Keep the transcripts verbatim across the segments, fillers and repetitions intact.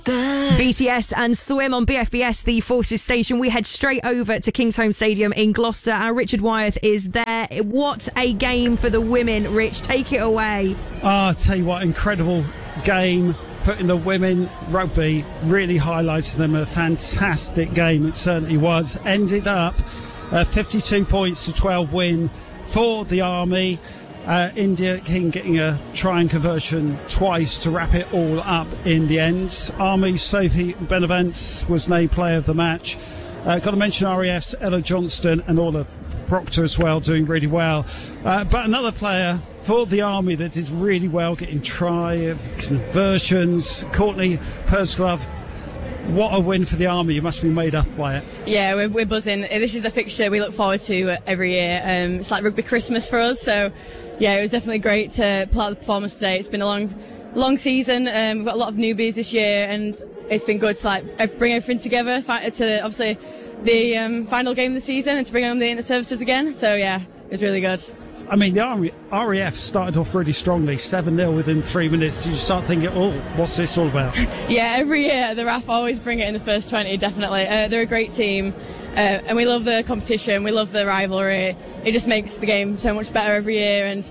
B T S and Swim on B F B S, the Forces station. We head straight over to Kingsholm Stadium in Gloucester. Our Richard Wyeth is there. What a game for the women, Rich. Take it away. Oh, I tell you what, incredible game. Putting the women rugby, really highlighting them. A fantastic game, it certainly was. Ended up a fifty-two points to twelve win for the Army. Uh, India King getting a try and conversion twice to wrap it all up in the end. Army Sophie Benevent was named player of the match. Uh, got to mention R A F's Ella Johnston and Orla Proctor as well, doing really well. Uh, but another player for the Army that did really well, getting try conversions, Courtney Pursglove. What a win for the Army. You must be made up by it. Yeah, we're, we're buzzing. This is the fixture we look forward to every year. Um, it's like rugby Christmas for us, so yeah, it was definitely great to pull out the performance today. It's been a long, long season. Um, we've got a lot of newbies this year, and it's been good to like bring everything together to obviously the um, final game of the season and to bring home the inter-services again. So yeah, it was really good. I mean, the Army, R A F started off really strongly, seven nil within three minutes. Did you start thinking, oh, what's this all about? Yeah, every year the R A F always bring it in the first twenty, definitely. Uh, they're a great team, uh, and we love the competition, we love the rivalry. It just makes the game so much better every year, and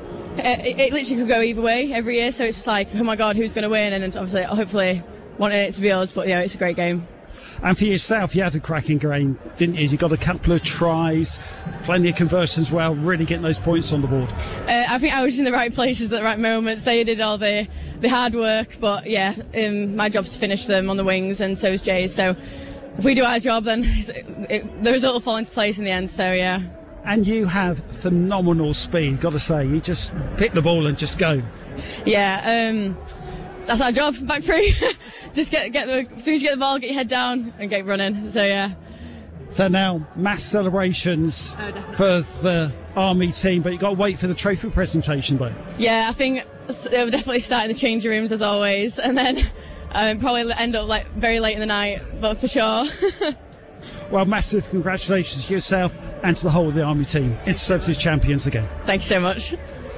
it, it literally could go either way every year, so it's just like, oh my God, who's going to win? And obviously, hopefully, wanting it to be us, but yeah, it's a great game. And for yourself, you had a cracking game, didn't you? You got a couple of tries, plenty of conversions as well, really getting those points on the board. Uh, I think I was in the right places at the right moments. They did all the, the hard work, but yeah, um, my job's to finish them on the wings, and so is Jay's. So if we do our job, then it, the result will fall into place in the end, so yeah. And you have phenomenal speed, got to say. You just pick the ball and just go. Yeah, um, that's our job, back three. Just get get the as soon as you get the ball, get your head down and get running. So yeah. So now mass celebrations oh, for the Army team, but you got to wait for the trophy presentation, though. Yeah, I think they'll definitely start in the changing rooms as always, and then um, probably end up like very late in the night, but for sure. Well, massive congratulations to yourself and to the whole of the Army team. Inter-Services champions again. Thank you so much.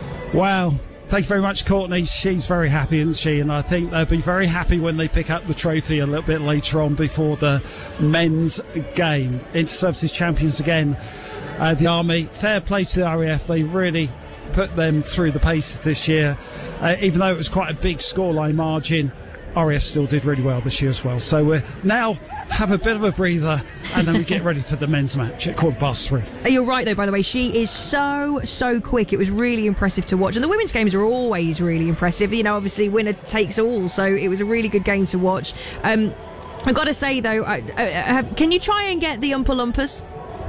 Wow. Thank you very much, Courtney. She's very happy, isn't she? And I think they'll be very happy when they pick up the trophy a little bit later on before the men's game. Inter-Services champions again. Uh, the Army, fair play to the R A F. They really put them through the paces this year. Uh, even though it was quite a big scoreline margin, R A F still did really well this year as well. So we now have a bit of a breather, and then we get ready for the men's match at quarter past three. You're right, though, by the way. She is so, so quick. It was really impressive to watch. And the women's games are always really impressive. You know, obviously, winner takes all. So it was a really good game to watch. Um, I've got to say, though, I, I, I have, can you try and get the Oompa Loompas?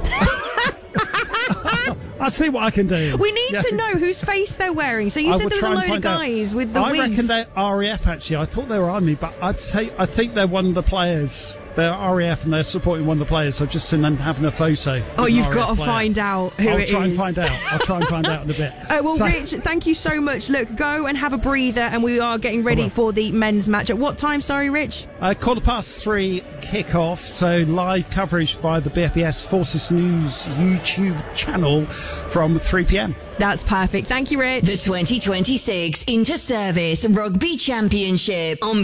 I'll see what I can do. We need yeah. to know whose face they're wearing. So you I said there was a load of guys out. with the I wigs. I reckon they're R A F, actually. I thought they were Army, but I'd say I think they're one of the players. They're R A F and they're supporting one of the players. So I've just seen them having a photo. Oh, you've got to player. find out who I'll it is. I'll try and find out. I'll try and find out in a bit. Uh, well, so, Rich, thank you so much. Look, go and have a breather, and we are getting ready for the men's match. At what time, sorry, Rich? Uh, quarter past three kick-off. So live coverage via the B F B S Forces News YouTube channel from three p.m. That's perfect. Thank you, Rich. The twenty twenty-six Inter-Service Rugby Championship on